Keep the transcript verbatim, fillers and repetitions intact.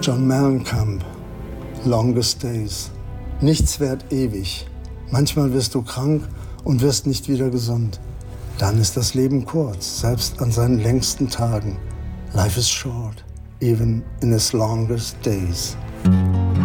John Mellencamp, Longest Days. Nichts währt ewig. Manchmal wirst du krank und wirst nicht wieder gesund. Dann ist das Leben kurz, selbst an seinen längsten Tagen. Life is short, even in its longest days.